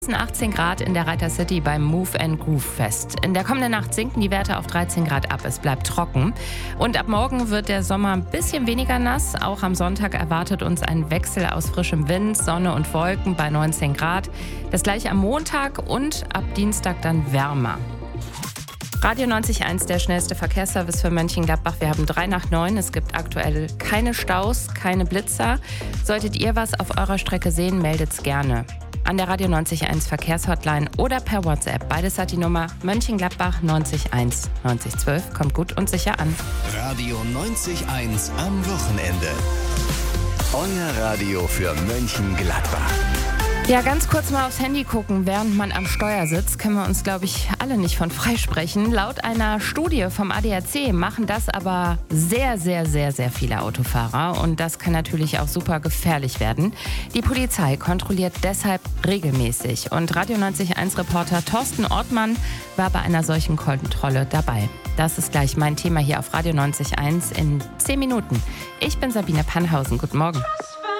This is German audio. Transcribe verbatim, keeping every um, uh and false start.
achtzehn Grad in der Reiter City beim Move and Groove Fest. In der kommenden Nacht sinken die Werte auf dreizehn Grad ab. Es bleibt trocken. Und ab morgen wird der Sommer ein bisschen weniger nass. Auch am Sonntag erwartet uns ein Wechsel aus frischem Wind, Sonne und Wolken bei neunzehn Grad. Das gleiche am Montag und ab Dienstag dann wärmer. Radio neunzig Komma eins, der schnellste Verkehrsservice für Mönchengladbach. Wir haben drei nach neun. Es gibt aktuell keine Staus, keine Blitzer. Solltet ihr was auf eurer Strecke sehen, meldet's gerne. An der Radio neunzig Komma eins Verkehrshotline oder per WhatsApp. Beides hat die Nummer Mönchengladbach neunzig eins neunzig zwölf. Kommt gut und sicher an. Radio neunzig Komma eins am Wochenende. Euer Radio für Mönchengladbach. Ja, ganz kurz mal aufs Handy gucken, während man am Steuer sitzt, können wir uns, glaube ich, alle nicht von freisprechen. Laut einer Studie vom A D A C machen das aber sehr, sehr, sehr, sehr viele Autofahrer. Und das kann natürlich auch super gefährlich werden. Die Polizei kontrolliert deshalb regelmäßig. Und Radio neunzig Komma eins Reporter Thorsten Ortmann war bei einer solchen Kontrolle dabei. Das ist gleich mein Thema hier auf Radio neunzig Komma eins in zehn Minuten. Ich bin Sabine Pannhausen. Guten Morgen.